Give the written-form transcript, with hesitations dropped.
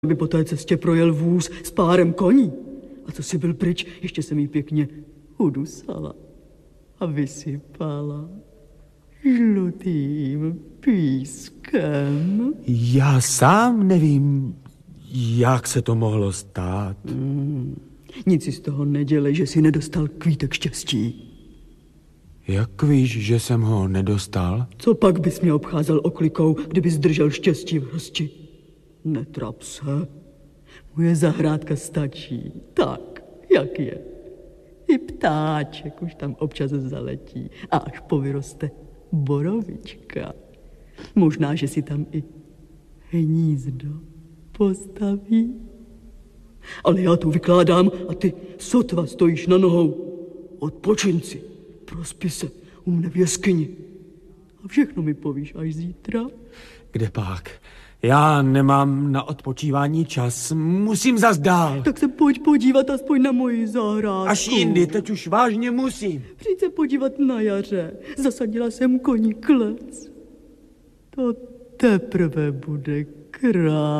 by po té cestě projel vůz s párem koní. A co si byl pryč, ještě jsem jí pěkně udusala a vysypala žlutým pískem. Já sám nevím, jak se to mohlo stát. Nic si z toho nedělej, že jsi nedostal kvítek štěstí. Jak víš, že jsem ho nedostal? Co pak bys mě obcházel oklikou, kdybys držel štěstí v hrsti? Netrap se. Moje zahrádka stačí. Tak, jak je. I ptáček už tam občas zaletí. A až povyroste borovička. Možná, že si tam i hnízdo postaví. Ale já tu vykládám a ty sotva stojíš na nohou. Odpočin si, prospi se u mne v jeskyni. A všechno mi povíš až zítra. Kde pak? Já nemám na odpočívání čas, musím zas dál. Tak se pojď podívat aspoň na moji zahrádku. Až jindy, teď už vážně musím. Přijď se podívat na jaře. Zasadila jsem koni klec. To teprve bude krásné.